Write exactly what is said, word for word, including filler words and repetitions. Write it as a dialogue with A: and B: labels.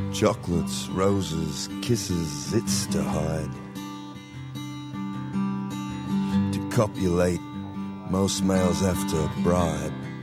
A: Chocolates, roses, kisses, it's to hide. To copulate, most males have to bribe.